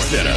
Center.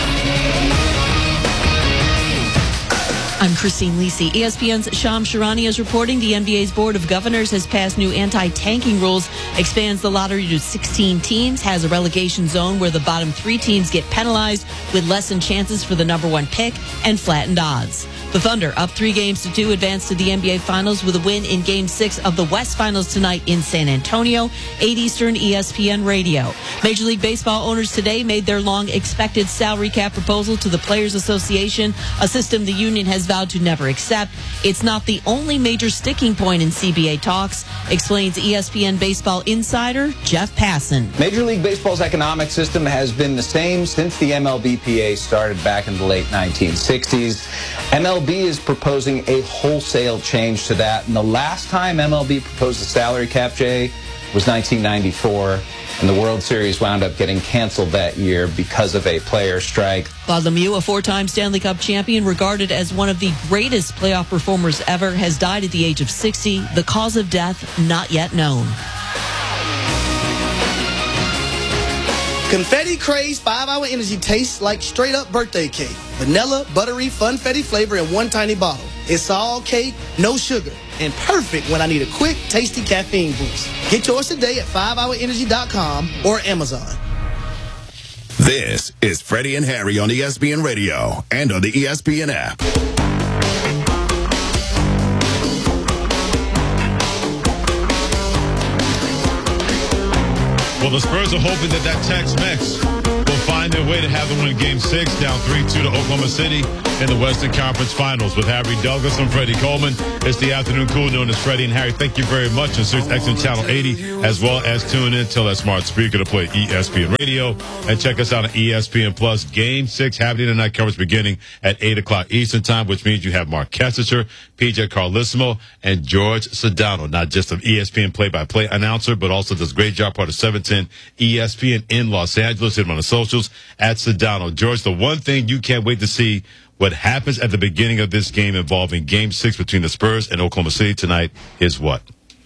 I'm Christine Lisi. ESPN's Sham Sharani is reporting the NBA's Board of Governors has passed new anti-tanking rules, expands the lottery to 16 teams, has a relegation zone where the bottom 3 teams get penalized with lessened chances for the number 1 pick, and flattened odds. The Thunder, up 3-2, advanced to the NBA Finals with a win in Game 6 of the West Finals tonight in San Antonio. 8 Eastern, ESPN Radio. Major League Baseball owners today made their long-expected salary cap proposal to the Players Association, a system the union has vowed to never accept. It's not the only major sticking point in CBA talks, explains ESPN baseball insider Jeff Passan. Major League Baseball's economic system has been the same since the MLBPA started back in the late 1960s. MLB is proposing a wholesale change to that, and the last time MLB proposed a salary cap, Jay, was 1994. And the World Series wound up getting canceled that year because of a player strike. Claude Lemieux, a 4-time Stanley Cup champion, regarded as one of the greatest playoff performers ever, has died at the age of 60. The cause of death not yet known. Confetti Craze 5-Hour Energy tastes like straight-up birthday cake. Vanilla, buttery, funfetti flavor in one tiny bottle. It's all cake, no sugar, and perfect when I need a quick, tasty caffeine boost. Get yours today at 5hourenergy.com or Amazon. This is Freddie and Harry on ESPN Radio and on the ESPN app. Well, the Spurs are hoping that Tex-Mex will find their way to have them win Game 6, down 3-2 to Oklahoma City in the Western Conference Finals. With Harry Douglas and Freddie Coleman, it's the afternoon cool known as Freddie and Harry. Thank you very much. And Sirius XM Channel 80, as well as tune in till that smart speaker to play ESPN Radio. And check us out on ESPN Plus. Game 6 happening tonight. Coverage beginning at 8 o'clock Eastern Time, which means you have Mark Kessinger, PJ Carlissimo, and George Sedano. Not just an ESPN play-by-play announcer, but also does a great job part of 710 ESPN in Los Angeles. Hit him on the socials at Sedano. George, the one thing you can't wait to see what happens at the beginning of this game involving Game 6 between the Spurs and Oklahoma City tonight is what?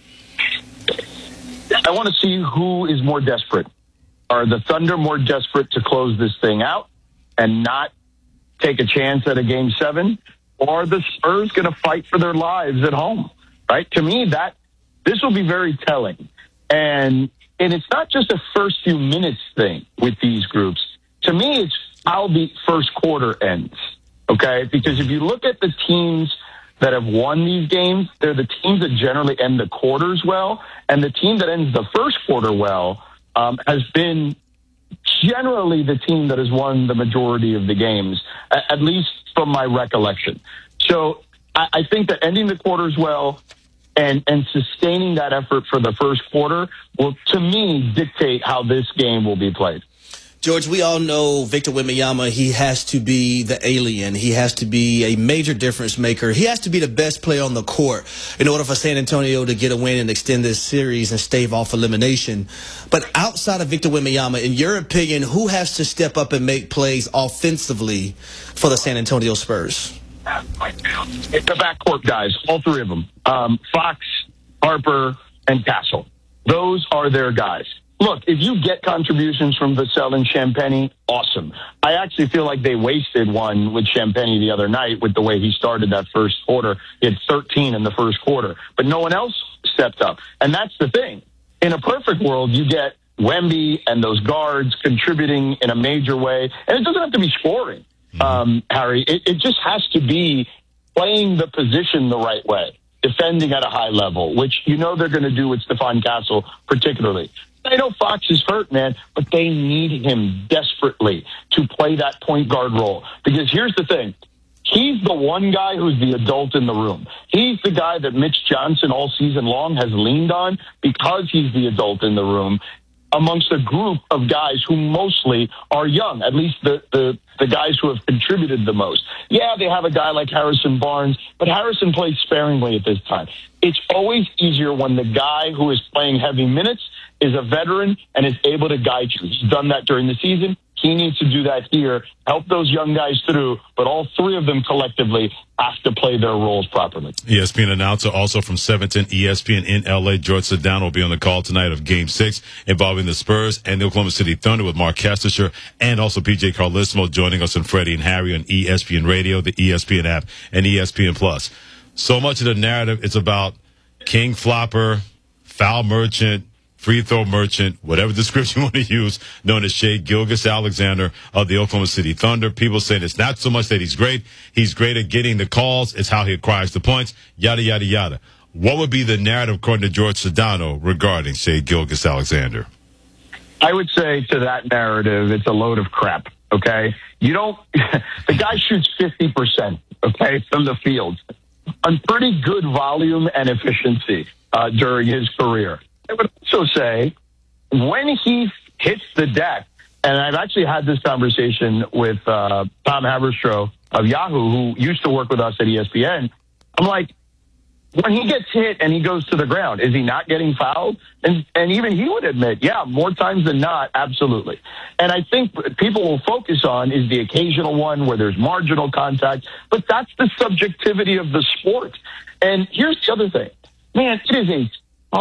I want to see who is more desperate. Are the Thunder more desperate to close this thing out and not take a chance at a Game 7? Or are the Spurs going to fight for their lives at home? Right? To me, this will be very telling. And it's not just a first few minutes thing with these groups. To me, it's how the first quarter ends. Okay? Because if you look at the teams that have won these games, they're the teams that generally end the quarters well. And the team that ends the first quarter well has been generally the team that has won the majority of the games, at least from my recollection. So I think that ending the quarters well and sustaining that effort for the first quarter will, to me, dictate how this game will be played. George, we all know Victor Wembanyama. He has to be the alien. He has to be a major difference maker. He has to be the best player on the court in order for San Antonio to get a win and extend this series and stave off elimination. But outside of Victor Wembanyama, in your opinion, who has to step up and make plays offensively for the San Antonio Spurs? It's the backcourt guys, all three of them. Fox, Harper, and Castle. Those are their guys. Look, if you get contributions from Vassell and Champagnie, awesome. I actually feel like they wasted one with Champagnie the other night with the way he started that first quarter. He had 13 in the first quarter, but no one else stepped up. And that's the thing. In a perfect world, you get Wemby and those guards contributing in a major way. And it doesn't have to be scoring, Harry. It just has to be playing the position the right way, defending at a high level, which you know they're going to do with Stephon Castle particularly. I know Fox is hurt, man, but they need him desperately to play that point guard role. Because here's the thing. He's the one guy who's the adult in the room. He's the guy that Mitch Johnson all season long has leaned on because he's the adult in the room amongst a group of guys who mostly are young, at least the guys who have contributed the most. Yeah, they have a guy like Harrison Barnes, but Harrison plays sparingly at this time. It's always easier when the guy who is playing heavy minutes is a veteran and is able to guide you. He's done that during the season. he needs to do that here, help those young guys through, but all three of them collectively have to play their roles properly. ESPN announcer also from 710 ESPN in LA, George Sedano, will be on the call tonight of Game 6 involving the Spurs and the Oklahoma City Thunder with Mark Kestisher and also PJ Carlissimo joining us on Freddie and Harry on ESPN Radio, the ESPN app, and ESPN Plus. So much of the narrative is about King Flopper, foul merchant, free throw merchant, whatever description you want to use, known as Shai Gilgeous-Alexander of the Oklahoma City Thunder. People saying it's not so much that he's great at getting the calls, it's how he acquires the points, yada, yada, yada. What would be the narrative, according to George Sedano, regarding Shai Gilgeous-Alexander? I would say to that narrative, it's a load of crap, okay? You don't, the guy shoots 50%, okay, from the field. On pretty good volume and efficiency during his career. I would also say when he hits the deck, and I've actually had this conversation with Tom Haberstroh of Yahoo, who used to work with us at ESPN. I'm like, when he gets hit and he goes to the ground, is he not getting fouled? And even he would admit, yeah, more times than not, absolutely. And I think people will focus on is the occasional one where there's marginal contact, but that's the subjectivity of the sport. And here's the other thing. Man, it is a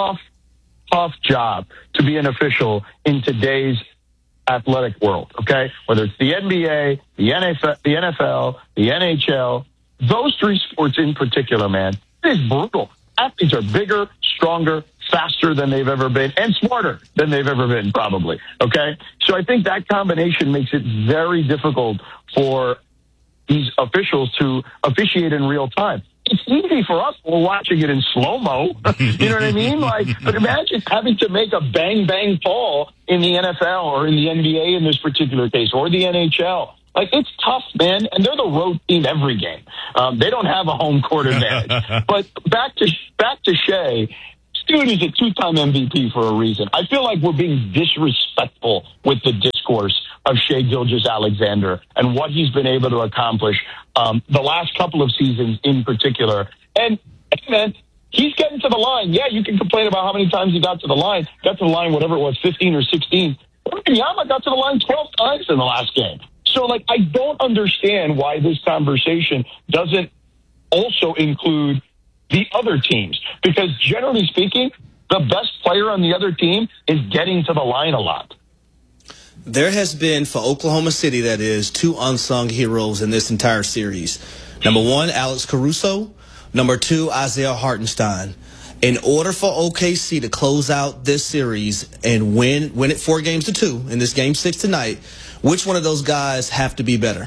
tough job to be an official in today's athletic world, okay? Whether it's the NBA, the NFL, the NHL, those three sports in particular, man, it is brutal. Athletes are bigger, stronger, faster than they've ever been, and smarter than they've ever been, probably, okay? So I think that combination makes it very difficult for these officials to officiate in real time. It's easy for us. We're watching it in slow-mo. You know what I mean? But imagine having to make a bang-bang call in the NFL or in the NBA in this particular case, or the NHL. It's tough, man, and they're the road team every game. They don't have a home court advantage. But back to Shai. Dude is a two-time MVP for a reason. I feel like we're being disrespectful with the discourse of Shai Gilgeous-Alexander and what he's been able to accomplish the last couple of seasons in particular. And, man, he's getting to the line. Yeah, you can complain about how many times he got to the line. Got to the line, whatever it was, 15 or 16. Wembanyama got to the line 12 times in the last game. So, I don't understand why this conversation doesn't also include the other teams. Because generally speaking, the best player on the other team is getting to the line a lot. There has been, for Oklahoma City, that is, two unsung heroes in this entire series. Number one, Alex Caruso. Number two, Isaiah Hartenstein. In order for OKC to close out this series and win it 4-2 in this Game 6 tonight, which one of those guys have to be better?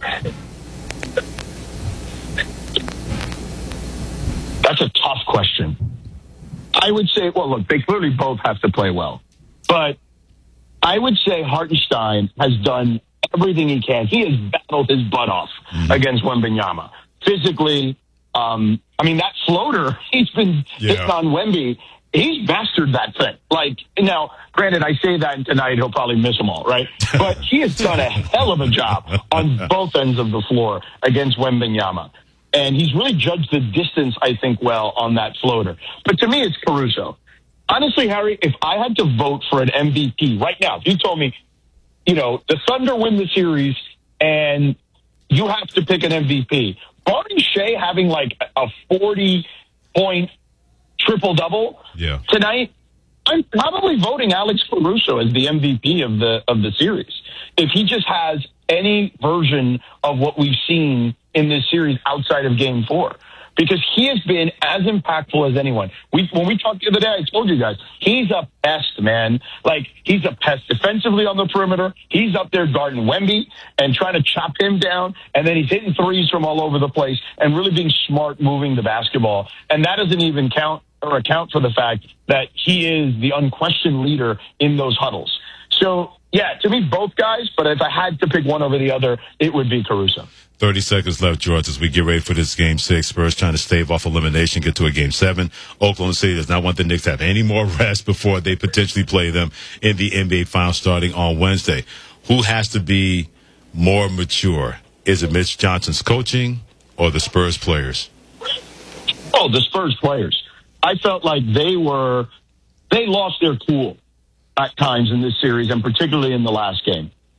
That's a tough question. I would say, well, look, they clearly both have to play well. But I would say Hartenstein has done everything he can. He has battled his butt off against Wembanyama. Physically, that floater he's been hitting on Wemby, he's mastered that thing. Now, granted, I say that, and tonight he'll probably miss them all, right? But he has done a hell of a job on both ends of the floor against Wembanyama. And he's really judged the distance, I think, well on that floater. But to me, it's Caruso. Honestly, Harry, if I had to vote for an MVP right now, if you told me, the Thunder win the series and you have to pick an MVP, barring Shai having a 40-point triple-double tonight, I'm probably voting Alex Caruso as the MVP of the series. If he just has any version of what we've seen in this series outside of Game 4. Because he has been as impactful as anyone. When we talked the other day, I told you guys, he's a pest, man. He's a pest defensively on the perimeter. He's up there guarding Wemby and trying to chop him down. And then he's hitting threes from all over the place and really being smart moving the basketball. And that doesn't even account for the fact that he is the unquestioned leader in those huddles. So, yeah, to me, both guys. But if I had to pick one over the other, it would be Caruso. 30 seconds left, George, as we get ready for this Game 6. Spurs trying to stave off elimination, get to a Game 7. Oklahoma City does not want the Knicks to have any more rest before they potentially play them in the NBA Finals starting on Wednesday. Who has to be more mature? Is it Mitch Johnson's coaching or the Spurs players? Oh, the Spurs players. I felt like they lost their cool at times in this series, and particularly in the last game.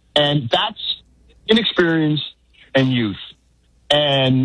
And that's inexperience and youth. And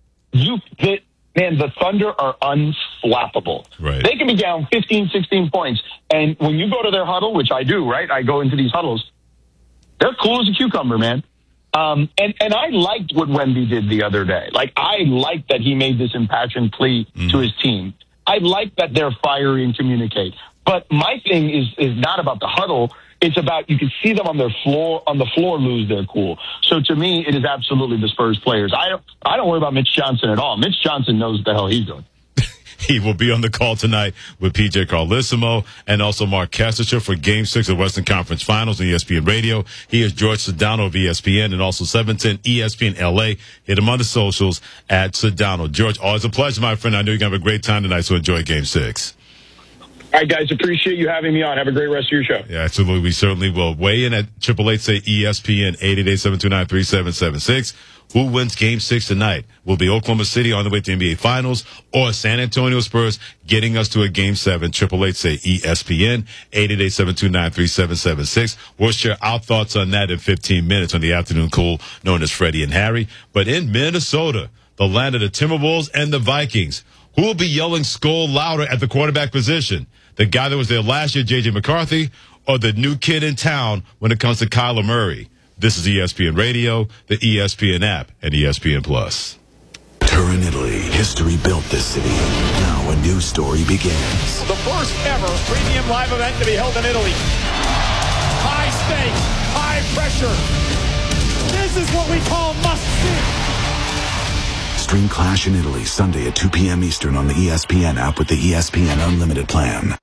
the Thunder are unflappable. Right. They can be down 15, 16 points. And when you go to their huddle, which I do, right? I go into these huddles. They're cool as a cucumber, man. And I liked what Wemby did the other day. Like, I liked that he made this impassioned plea to his team. I like that they're fiery and communicate. But my thing is not about the huddle. It's about, you can see them on the floor lose their cool. So to me, it is absolutely the Spurs players. I don't worry about Mitch Johnson at all. Mitch Johnson knows what the hell he's doing. He will be on the call tonight with PJ Carlesimo and also Mark Kestecher for Game 6 of the Western Conference Finals on ESPN Radio. He is George Sedano of ESPN and also 710 ESPN LA. Hit him on the socials at Sedano. George, always a pleasure, my friend. I know you're going to have a great time tonight, so enjoy Game 6. All right, guys, appreciate you having me on. Have a great rest of your show. Yeah, absolutely. We certainly will. Weigh in at 888-SAY-ESPN, 888-729-3776. Who wins Game 6 tonight? Will be Oklahoma City on the way to the NBA Finals or San Antonio Spurs getting us to a Game 7? 888-SAY-ESPN, 888-729-3776. We'll share our thoughts on that in 15 minutes on the afternoon cool known as Freddie and Harry. But in Minnesota, the land of the Timberwolves and the Vikings, who will be yelling Skol louder at the quarterback position? The guy that was there last year, J.J. McCarthy, or the new kid in town when it comes to Kyler Murray? This is ESPN Radio, the ESPN app, and ESPN Plus. Turin, Italy. History built this city. Now a new story begins. The first ever premium live event to be held in Italy. High stakes, high pressure. This is what we call must-see. Stream Clash in Italy Sunday at 2 p.m. Eastern on the ESPN app with the ESPN Unlimited plan.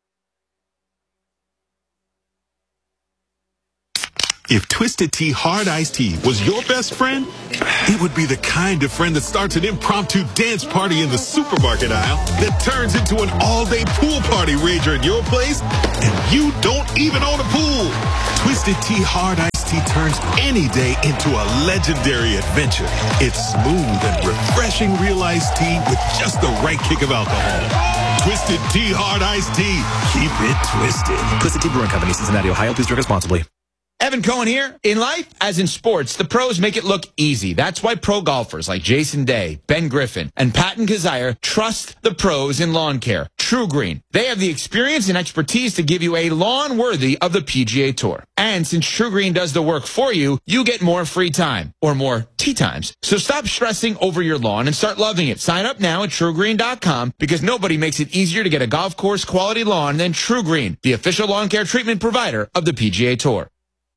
If Twisted Tea Hard Iced Tea was your best friend, it would be the kind of friend that starts an impromptu dance party in the supermarket aisle that turns into an all-day pool party rager at your place, and you don't even own a pool. Twisted Tea Hard Iced Tea turns any day into a legendary adventure. It's smooth and refreshing real iced tea with just the right kick of alcohol. Twisted Tea Hard Iced Tea. Keep it twisted. Twisted Tea Brewing Company, Cincinnati, Ohio. Please drink responsibly. Evan Cohen here. In life, as in sports, the pros make it look easy. That's why pro golfers like Jason Day, Ben Griffin, and Patton Kazire trust the pros in lawn care. True Green. They have the experience and expertise to give you a lawn worthy of the PGA Tour. And since True Green does the work for you, you get more free time, or more tee times. So stop stressing over your lawn and start loving it. Sign up now at TrueGreen.com because nobody makes it easier to get a golf course quality lawn than True Green, the official lawn care treatment provider of the PGA Tour.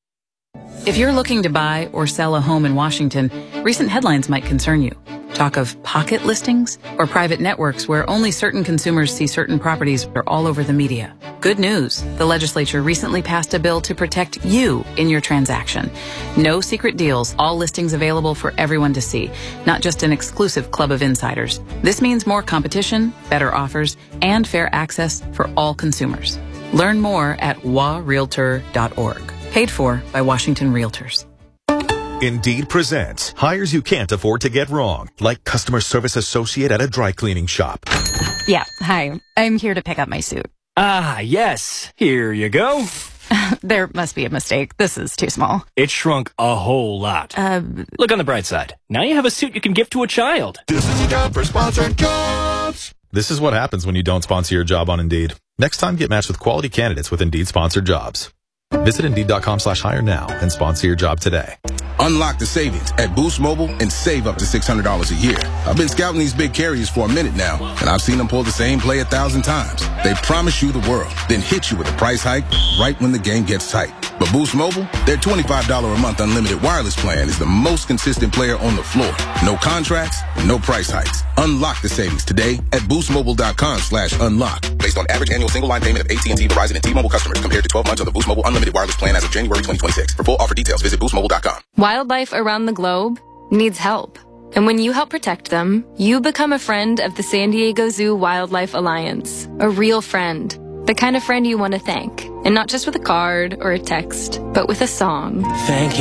If you're looking to buy or sell a home in Washington, recent headlines might concern you. Talk of pocket listings or private networks where only certain consumers see certain properties are all over the media. Good news. The legislature recently passed a bill to protect you in your transaction. No secret deals, all listings available for everyone to see, not just an exclusive club of insiders. This means more competition, better offers, and fair access for all consumers. Learn more at warealtor.org. Paid for by Washington Realtors. Indeed presents hires you can't afford to get wrong, like customer service associate at a dry cleaning shop. Yeah, hi. I'm here to pick up my suit. Ah, yes. Here you go. There must be a mistake. This is too small. It shrunk a whole lot. Look on the bright side. Now you have a suit you can give to a child. This is a job for sponsored jobs. This is what happens when you don't sponsor your job on Indeed. Next time, get matched with quality candidates with Indeed sponsored jobs. Visit Indeed.com/hire now and sponsor your job today. Unlock the savings at Boost Mobile and save up to $600 a year. I've been scouting these big carriers for a minute now, and I've seen them pull the same play 1,000 times. They promise you the world, then hit you with a price hike right when the game gets tight. But Boost Mobile, their $25 a month unlimited wireless plan is the most consistent player on the floor. No contracts, no price hikes. Unlock the savings today at boostmobile.com/unlock. Based on average annual single line payment of AT&T, Verizon, and T-Mobile customers compared to 12 months on the Boost Mobile unlimited wireless plan as of January 2026. For full offer details, visit boostmobile.com. Wildlife around the globe needs help. And when you help protect them, you become a friend of the San Diego Zoo Wildlife Alliance. A real friend. The kind of friend you want to thank. And not just with a card or a text, but with a song. Thank